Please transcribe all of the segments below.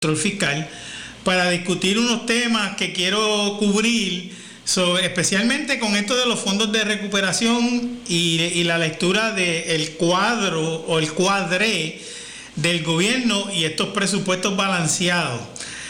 control fiscal para discutir unos temas que quiero cubrir, especialmente con esto de los fondos de recuperación y la lectura del cuadro o el cuadré del gobierno y estos presupuestos balanceados.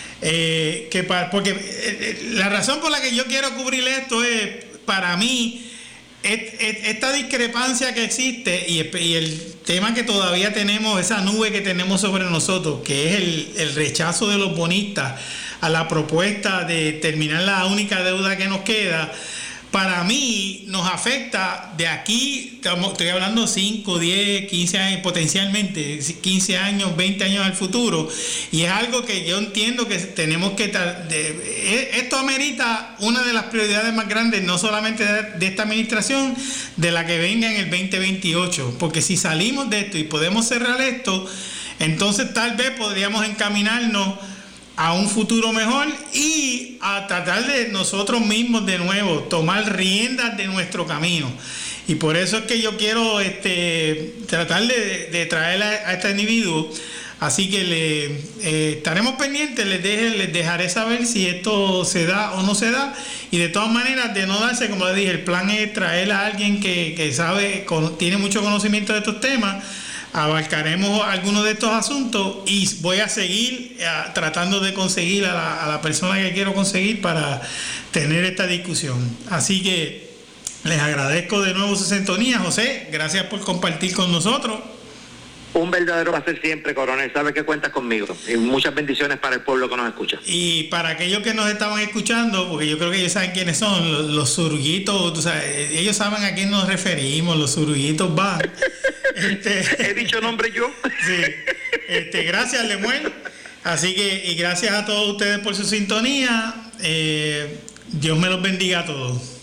Porque la razón por la que yo quiero cubrir esto es, para mí, esta discrepancia que existe y el tema que todavía tenemos, esa nube que tenemos sobre nosotros, que es el rechazo de los bonistas a la propuesta de terminar la única deuda que nos queda, para mí nos afecta de aquí, estoy hablando 5, 10, 15 años, potencialmente 15 años, 20 años al futuro, y es algo que yo entiendo que tenemos que... Esto amerita una de las prioridades más grandes, no solamente de esta administración, de la que venga en el 2028, porque si salimos de esto y podemos cerrar esto, entonces tal vez podríamos encaminarnos a un futuro mejor y a tratar de nosotros mismos de nuevo tomar riendas de nuestro camino. Y por eso es que yo quiero tratar de traer a este individuo. Así que estaremos pendientes, les dejaré saber si esto se da o no se da. Y de todas maneras, de no darse, como les dije, el plan es traer a alguien que sabe, tiene mucho conocimiento de estos temas. Abarcaremos algunos de estos asuntos y voy a seguir tratando de conseguir a la persona que quiero conseguir para tener esta discusión. Así que les agradezco de nuevo su sintonía. José, gracias por compartir con nosotros. Un verdadero placer siempre, coronel. Sabes que cuentas conmigo. Y muchas bendiciones para el pueblo que nos escucha. Y para aquellos que nos estaban escuchando, porque yo creo que ellos saben quiénes son, los surullitos, tú sabes, ellos saben a quién nos referimos, los surullitos van. ¿He dicho nombre yo? Sí. Gracias, Lemuel. Así que, y gracias a todos ustedes por su sintonía. Dios me los bendiga a todos.